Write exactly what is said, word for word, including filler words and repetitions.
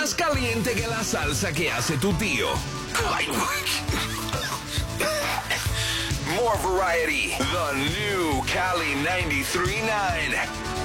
Más caliente que la salsa que hace tu tío. More variety. The new Cali ninety-three point nine.